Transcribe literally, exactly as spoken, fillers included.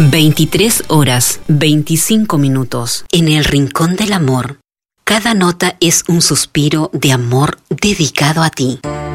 veintitrés horas, veinticinco minutos. En el rincón del amor, cada nota es un suspiro de amor dedicado a ti.